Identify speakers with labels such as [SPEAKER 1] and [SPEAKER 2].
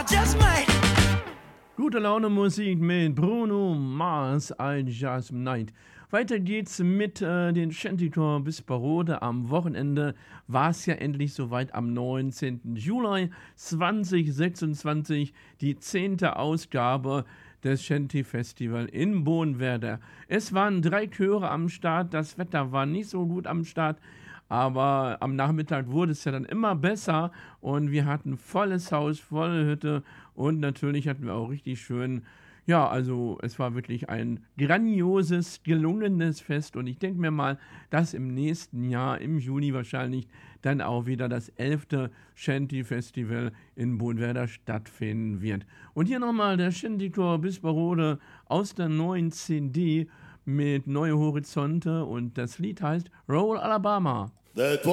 [SPEAKER 1] just might.
[SPEAKER 2] Gute Laune Musik mit Bruno Mars, I Just Might. Weiter geht's mit den Shantytour bis Barode. Am Wochenende war es ja endlich soweit, am 19. Juli 2026, die 10. Ausgabe des Shanty Festival in Bohnwerder. Es waren 3 Chöre am Start, das Wetter war nicht so gut am Start, aber am Nachmittag wurde es ja dann immer besser und wir hatten volles Haus, volle Hütte und natürlich hatten wir auch richtig schön, ja, also es war wirklich ein grandioses, gelungenes Fest und ich denke mir mal, dass im nächsten Jahr, im Juni wahrscheinlich, dann auch wieder das 11. Shanty Festival in Bohnwerder stattfinden wird. Und hier nochmal der Shantytour bis Barode aus der neuen CD mit Neue Horizonte und das Lied heißt Roll Alabama.
[SPEAKER 3] That